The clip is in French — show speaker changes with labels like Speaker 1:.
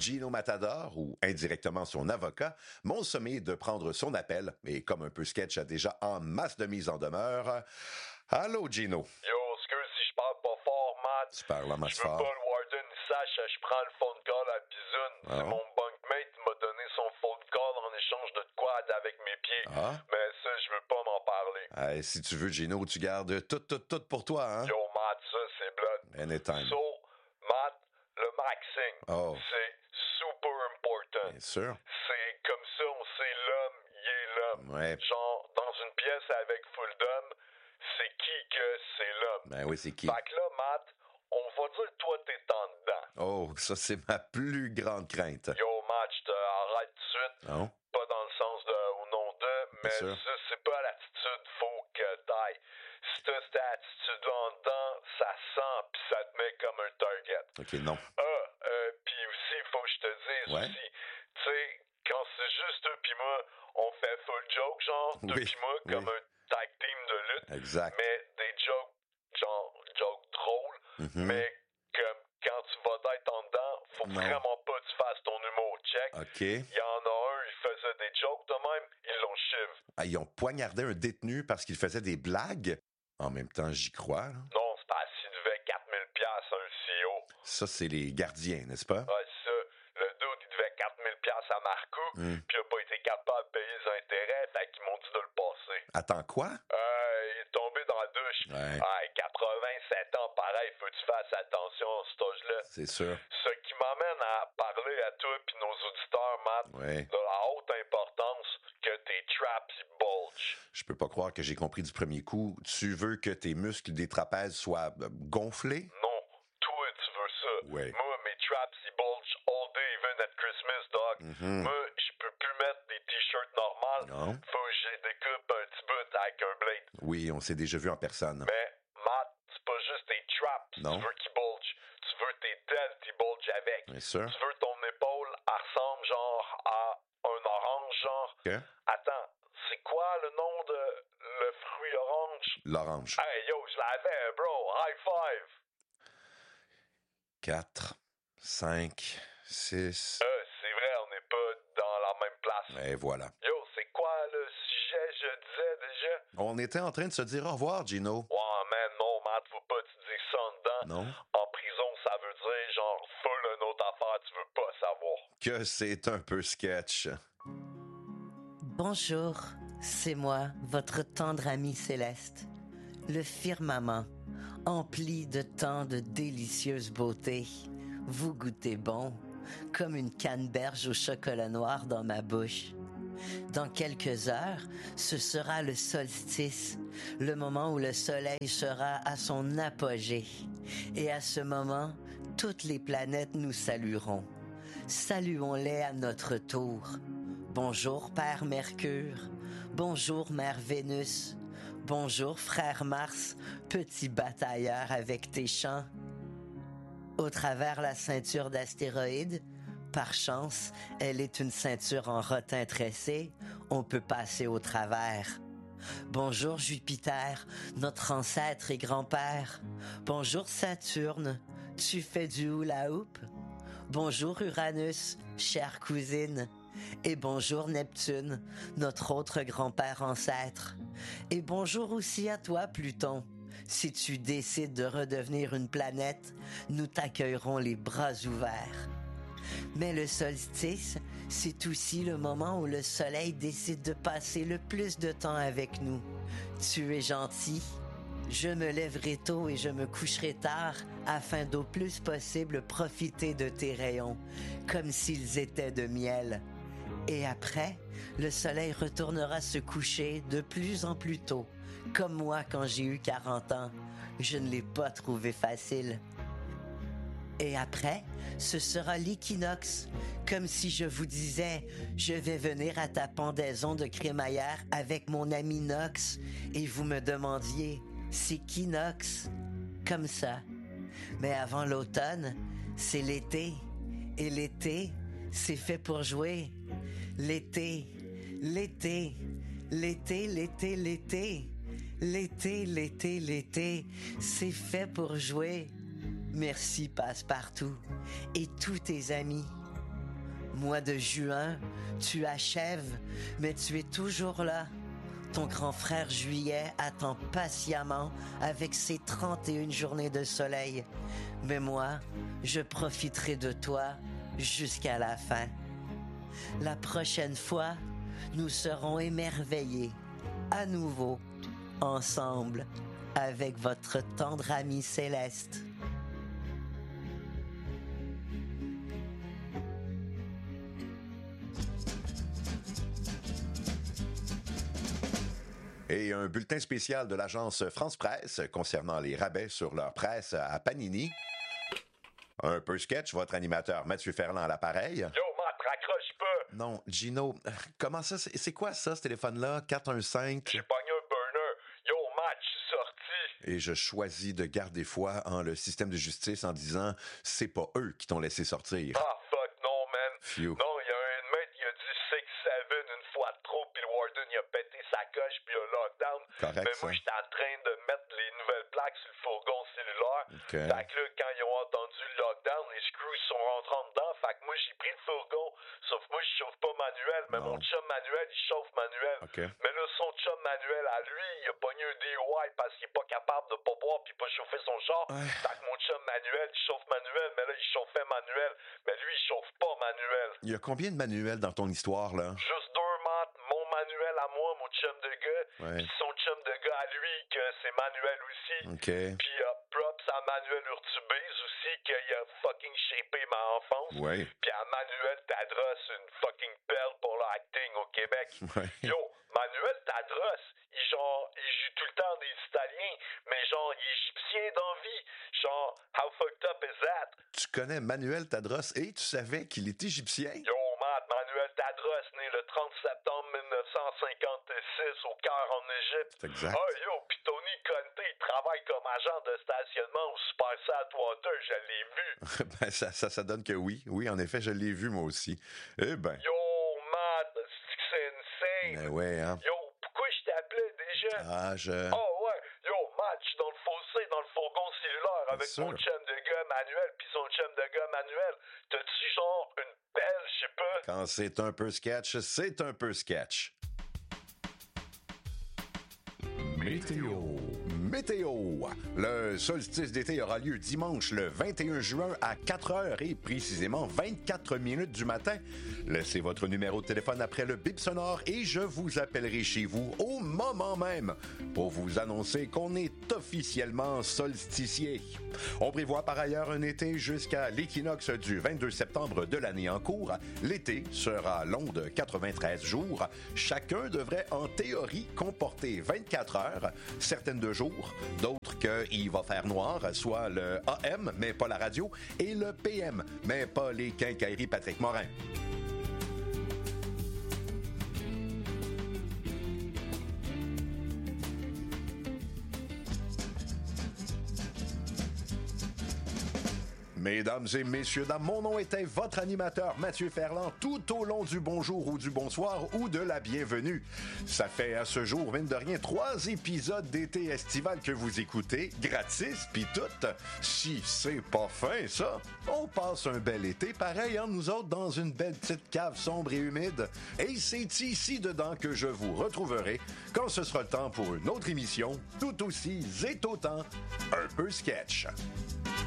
Speaker 1: Gino Matador, ou indirectement son avocat, m'ont sommé de prendre son appel, et comme un peu sketch a déjà en masse de mise en demeure... Allô, Gino?
Speaker 2: Yo, excuse si je parle pas fort, Matt.
Speaker 1: Tu parles en masse
Speaker 2: Je veux
Speaker 1: fort.
Speaker 2: pas le warden sache, je prends le phone call à bisoune.
Speaker 1: Ah.
Speaker 2: C'est mon bunkmate qui m'a donné son phone call en échange de quad avec mes pieds.
Speaker 1: Ah.
Speaker 2: Mais ça, je veux pas m'en parler.
Speaker 1: Si tu veux, Gino, tu gardes tout pour toi, hein?
Speaker 2: Yo, Matt, ça, c'est blood.
Speaker 1: Anytime.
Speaker 2: So, Matt, le maxing,
Speaker 1: Oh.
Speaker 2: c'est super important.
Speaker 1: Bien sûr.
Speaker 2: C'est comme ça, on sait l'homme, il est l'homme.
Speaker 1: Ouais.
Speaker 2: Genre, dans une pièce avec full d'hommes, c'est qui que c'est l'homme?
Speaker 1: Ben oui, c'est qui?
Speaker 2: Fait que là, Matt, on va dire toi, t'es en dedans.
Speaker 1: Oh, ça, c'est ma plus grande crainte.
Speaker 2: Yo, Matt, je te arrête tout de suite.
Speaker 1: Non?
Speaker 2: Pas dans le sens de ou non de, mais
Speaker 1: sûr.
Speaker 2: ça, c'est pas l'attitude, faut que t'ailles. Si t'as cette attitude-là en dedans, ça sent pis ça te met comme un target.
Speaker 1: OK, non.
Speaker 2: Pis aussi, faut que je te dise
Speaker 1: Ouais.
Speaker 2: aussi, tu sais, quand c'est juste toi pis moi, on fait full joke, genre, toi
Speaker 1: Oui,
Speaker 2: pis moi, comme
Speaker 1: oui.
Speaker 2: un tag team de lutte.
Speaker 1: Exact.
Speaker 2: Mais des jokes, genre, jokes drôles,
Speaker 1: Mhm.
Speaker 2: mais comme quand tu vas être en dedans, faut
Speaker 1: Non.
Speaker 2: vraiment pas que tu fasses ton humour check.
Speaker 1: OK.
Speaker 2: Il y en a un, il faisait des jokes de même, ils l'ont chive.
Speaker 1: Ah, ils ont poignardé un détenu parce qu'il faisait des blagues? En même temps, j'y crois, là.
Speaker 2: Non, c'est parce qu'il devait 4000$ à un CEO.
Speaker 1: Ça, c'est les gardiens, n'est-ce pas?
Speaker 2: Ouais, c'est ça. Le dude, il devait 4000$ à Marco, puis il a pas été capable de payer les intérêts, fait qu'ils m'ont dit de le passer.
Speaker 1: Attends, quoi?
Speaker 2: Il est tombé dans la douche.
Speaker 1: Ouais.
Speaker 2: 87 ans, pareil, faut que tu fasses attention à cet âge-là.
Speaker 1: C'est sûr.
Speaker 2: Ce qui m'amène à parler à toi puis nos auditeurs, Matt,
Speaker 1: Ouais.
Speaker 2: de la haute importance que tes traps ils bulge.
Speaker 1: Je peux pas croire que j'ai compris du premier coup. Tu veux que tes muscles des trapèzes soient gonflés?
Speaker 2: Non, toi, tu veux ça.
Speaker 1: Ouais.
Speaker 2: Moi, mes traps ils bulge all day, even at Christmas, dog.
Speaker 1: Mhm.
Speaker 2: Moi, je peux plus mettre des t-shirts normales.
Speaker 1: Non.
Speaker 2: Faut que j'ai découpe un petit bout avec un blade.
Speaker 1: Oui, on s'est déjà vu en personne.
Speaker 2: Mais, Matt, c'est pas juste tes traps
Speaker 1: Non.
Speaker 2: tu veux qu'ils bulge. Tu veux tes delts qui bulge avec.
Speaker 1: Bien sûr.
Speaker 2: Tu veux ton épaule, elle ressemble genre à un orange, genre.
Speaker 1: OK.
Speaker 2: Attends, c'est quoi le nom de le fruit orange?
Speaker 1: L'orange.
Speaker 2: Hey, yo, je l'avais, bro. High five.
Speaker 1: 4, 5, 6...
Speaker 2: C'est vrai, on n'est pas dans la même place.
Speaker 1: Et voilà.
Speaker 2: Yo, c'est quoi le sujet, je disais déjà?
Speaker 1: On était en train de se dire au revoir, Gino.
Speaker 2: Ouais, man, non, Matt, faut pas te dire ça en dedans.
Speaker 1: Non.
Speaker 2: En prison, ça veut dire, genre, full une autre affaire, tu veux pas savoir.
Speaker 1: Que c'est un peu sketch.
Speaker 3: Bonjour, c'est moi, votre tendre ami Céleste. Le firmament, empli de tant de délicieuse beauté. Vous goûtez bon, comme une canneberge au chocolat noir dans ma bouche. Dans quelques heures, ce sera le solstice, le moment où le soleil sera à son apogée. Et à ce moment, toutes les planètes nous salueront. Saluons-les à notre tour. Bonjour Père Mercure, bonjour Mère Vénus, bonjour Frère Mars, petit batailleur avec tes chants. Au travers la ceinture d'astéroïdes, par chance, elle est une ceinture en rotin tressé, on peut passer au travers. Bonjour Jupiter, notre ancêtre et grand-père. Bonjour Saturne, tu fais du hula hoop? Bonjour Uranus, chère cousine. Et bonjour Neptune, notre autre grand-père ancêtre. Et bonjour aussi à toi Pluton. Si tu décides de redevenir une planète, nous t'accueillerons les bras ouverts. Mais le solstice, c'est aussi le moment où le soleil décide de passer le plus de temps avec nous. Tu es gentil. Je me lèverai tôt et je me coucherai tard afin d'au plus possible profiter de tes rayons, comme s'ils étaient de miel. Et après, le soleil retournera se coucher de plus en plus tôt, comme moi quand j'ai eu 40 ans. Je ne l'ai pas trouvé facile. Et après, ce sera l'équinoxe, comme si je vous disais, je vais venir à ta pendaison de crémaillère avec mon ami Nox, et vous me demandiez, c'est qui Nox? Comme ça. Mais avant l'automne, c'est l'été, et l'été, c'est fait pour jouer. L'été, l'été, l'été, l'été, l'été, l'été, l'été, l'été, c'est fait pour jouer. Merci Passepartout et tous tes amis. Mois de juin, tu achèves, mais tu es toujours là. Ton grand frère Juillet attend patiemment avec ses 31 journées de soleil. Mais moi, je profiterai de toi jusqu'à la fin. La prochaine fois, nous serons émerveillés, à nouveau, ensemble, avec votre tendre ami Céleste.
Speaker 1: Et un bulletin spécial de l'agence France Presse concernant les rabais sur leur presse à Panini. Un peu sketch, votre animateur Mathieu Ferland à l'appareil.
Speaker 2: Yo, Matt, raccroche pas!
Speaker 1: Non, Gino, comment ça, c'est quoi ça, ce téléphone-là? 415?
Speaker 2: J'ai pogné un burner. Yo, Matt, je suis sorti.
Speaker 1: Et je choisis de garder foi en le système de justice en disant c'est pas eux qui t'ont laissé sortir.
Speaker 2: Ah, fuck, non, man.
Speaker 1: Phew.
Speaker 2: Non, il y a un mec qui a dit 6-7 une fois de trop, puis le warden, il a pété sa coche, puis il a lockdown.
Speaker 1: Correct,
Speaker 2: Mais
Speaker 1: ça.
Speaker 2: moi, j'étais en train de mettre les nouvelles plaques sur le fourgon cellulaire.
Speaker 1: OK.
Speaker 2: Fait que là, quand ils ont entendu le lockdown, les screws sont rentrés dedans. Fait que moi, j'ai pris le fourgon. Sauf que moi, je chauffe pas manuel. Mais
Speaker 1: Non.
Speaker 2: mon chum manuel, il chauffe manuel.
Speaker 1: OK.
Speaker 2: Mais là, son chum manuel à lui, il a pogné un DUI parce qu'il est pas capable de pas boire puis pas chauffer son char.
Speaker 1: Ouais.
Speaker 2: Fait que mon chum manuel, il chauffe manuel. Mais là, il chauffait manuel. Mais lui, il chauffe pas manuel.
Speaker 1: Il y a combien de manuels dans ton histoire, là?
Speaker 2: Juste deux maths, mon manuel à moi, mon chum de gars,
Speaker 1: Ouais.
Speaker 2: puis son chum de gars à lui, que c'est manuel aussi.
Speaker 1: OK.
Speaker 2: Puis props à Manuel Urtubise aussi, qu'il a fucking shapé ma enfance.
Speaker 1: Ouais.
Speaker 2: Puis à Manuel Tadros, une fucking perle pour l'acting au Québec.
Speaker 1: Ouais.
Speaker 2: Yo, Manuel Tadros, il joue tout le temps des Italiens, mais genre, il est égyptien d'envie. Genre, how fucked up is that?
Speaker 1: Tu connais Manuel Tadros et tu savais qu'il est égyptien?
Speaker 2: Yo, Matt, Manuel Tadros, né le 30 septembre 1956 au Caire en Égypte.
Speaker 1: C'est exact.
Speaker 2: Ah, yo, pis Tony Conte, il travaille comme agent de stationnement au Super Saltwater, je l'ai vu.
Speaker 1: Ben, ça donne que oui. Oui, en effet, je l'ai vu, moi aussi. Eh ben.
Speaker 2: Yo, Matt, c'est insane.
Speaker 1: Ben ouais, hein.
Speaker 2: Yo, pourquoi je t'appelais déjà?
Speaker 1: Ah,
Speaker 2: Oh ouais, yo, Matt, je suis dans le fossé, dans le fourgon cellulaire avec
Speaker 1: sûr.
Speaker 2: mon chum de gars Manuel pis son chum de gars Manuel. T'as-tu genre une pelle, je sais pas?
Speaker 1: Quand c'est un peu sketch, c'est un peu sketch. Météo. Météo. Le solstice d'été aura lieu dimanche le 21 juin à 4h et précisément 24 minutes du matin. Laissez votre numéro de téléphone après le bip sonore et je vous appellerai chez vous au moment même pour vous annoncer qu'on est officiellement solsticié. On prévoit par ailleurs un été jusqu'à l'équinoxe du 22 septembre de l'année en cours. L'été sera long de 93 jours. Chacun devrait en théorie comporter 24 heures, certaines de jour, d'autres qu'il va faire noir, soit le AM, mais pas la radio, et le PM, mais pas les quincailleries Patrick Morin. Mesdames et messieurs, dames, mon nom était votre animateur Mathieu Ferland tout au long du bonjour ou du bonsoir ou de la bienvenue. Ça fait à ce jour, mine de rien, 3 épisodes d'été estival que vous écoutez, gratis, pis tout. Si c'est pas fin, ça, on passe un bel été, pareil, hein, nous autres, dans une belle petite cave sombre et humide. Et c'est ici dedans que je vous retrouverai quand ce sera le temps pour une autre émission, tout aussi étonnant, un peu sketch.